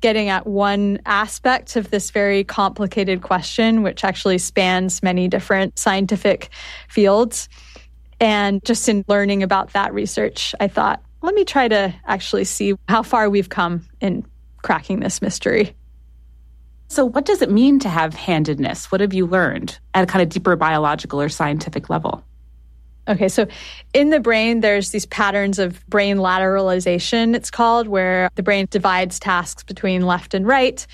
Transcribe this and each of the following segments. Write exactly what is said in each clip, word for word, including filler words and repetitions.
getting at one aspect of this very complicated question, which actually spans many different scientific fields. And just in learning about that research, I thought, let me try to actually see how far we've come in cracking this mystery. So what does it mean to have handedness? What have you learned at a kind of deeper biological or scientific level? Okay, so in the brain, there's these patterns of brain lateralization, it's called, where the brain divides tasks between left and right.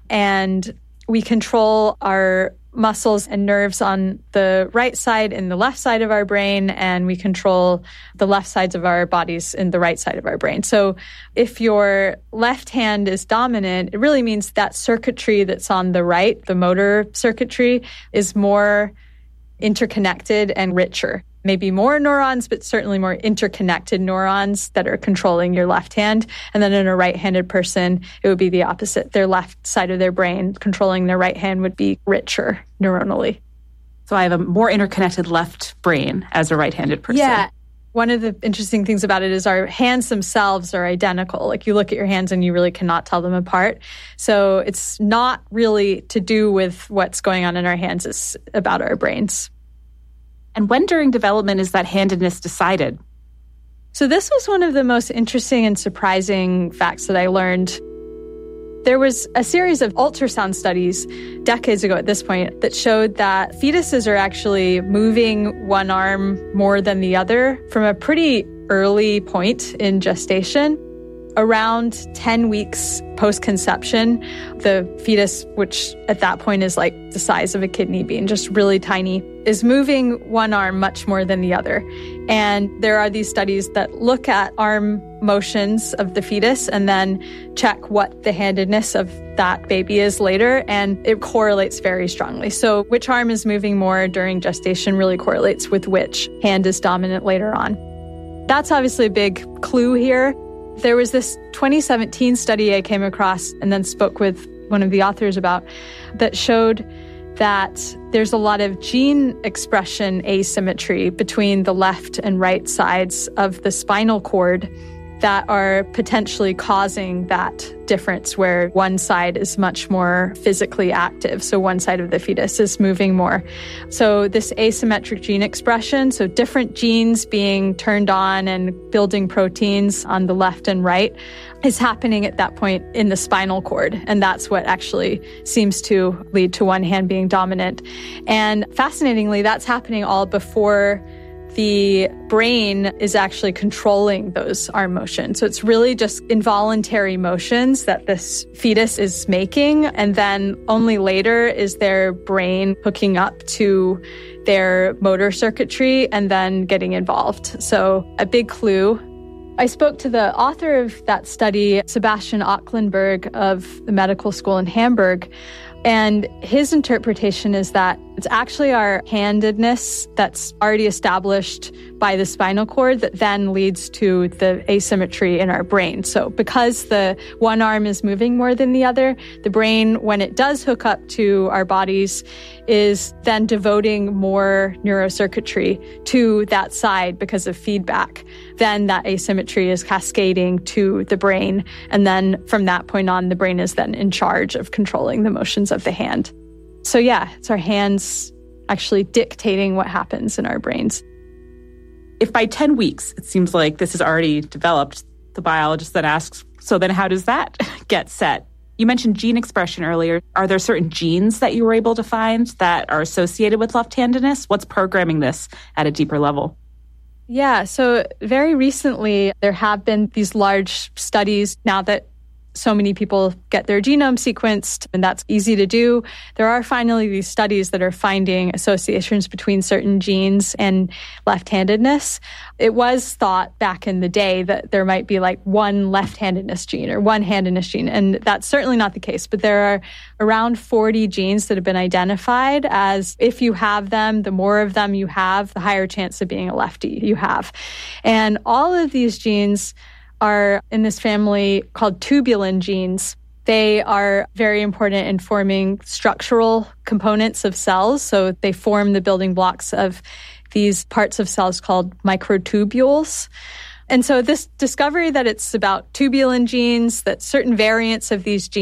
And we control our muscles and nerves on the right side and the left side of our brain, and we control the left sides of our bodies in the right side of our brain. So if your left hand is dominant, it really means that circuitry that's on the right, the motor circuitry, is more interconnected and richer. Maybe more neurons, but certainly more interconnected neurons that are controlling your left hand. And then in a right-handed person, it would be the opposite. Their left side of their brain controlling their right hand would be richer neuronally. So I have a more interconnected left brain as a right-handed person. Yeah. One of the interesting things about it is our hands themselves are identical. Like you look at your hands and you really cannot tell them apart. So it's not really to do with what's going on in our hands. It's about our brains. And when during development is that handedness decided? So this was one of the most interesting and surprising facts that I learned. There was a series of ultrasound studies decades ago at this point that showed that fetuses are actually moving one arm more than the other from a pretty early point in gestation. Around ten weeks post-conception, the fetus, which at that point is like the size of a kidney bean, just really tiny, is moving one arm much more than the other. And there are these studies that look at arm motions of the fetus and then check what the handedness of that baby is later, and it correlates very strongly. So which arm is moving more during gestation really correlates with which hand is dominant later on. That's obviously a big clue here. There was this twenty seventeen study I came across and then spoke with one of the authors about that showed that there's a lot of gene expression asymmetry between the left and right sides of the spinal cord that are potentially causing that difference where one side is much more physically active. So one side of the fetus is moving more. So this asymmetric gene expression, so different genes being turned on and building proteins on the left and right, is happening at that point in the spinal cord. And that's what actually seems to lead to one hand being dominant. And fascinatingly, that's happening all before the brain is actually controlling those arm motions. So it's really just involuntary motions that this fetus is making. And then only later is their brain hooking up to their motor circuitry and then getting involved. So a big clue. I spoke to the author of that study, Sebastian Acklenberg of the medical school in Hamburg. And his interpretation is that it's actually our handedness that's already established by the spinal cord that then leads to the asymmetry in our brain. So because the one arm is moving more than the other, the brain, when it does hook up to our bodies, is then devoting more neurocircuitry to that side because of feedback. Then that asymmetry is cascading to the brain. And then from that point on, the brain is then in charge of controlling the motions of the hand. So yeah, it's our hands actually dictating what happens in our brains. If by ten weeks, it seems like this is already developed, the biologist then asks, so then how does that get set? You mentioned gene expression earlier. Are there certain genes that you were able to find that are associated with left-handedness? What's programming this at a deeper level? Yeah, so very recently, there have been these large studies now that so many people get their genome sequenced, and that's easy to do. There are finally these studies that are finding associations between certain genes and left-handedness. It was thought back in the day that there might be like one left-handedness gene or one handedness gene, and that's certainly not the case. But there are around forty genes that have been identified as if you have them, the more of them you have, the higher chance of being a lefty you have. And all of these genes are in this family called tubulin genes. They are very important in forming structural components of cells. So they form the building blocks of these parts of cells called microtubules. And so this discovery that it's about tubulin genes, that certain variants of these genes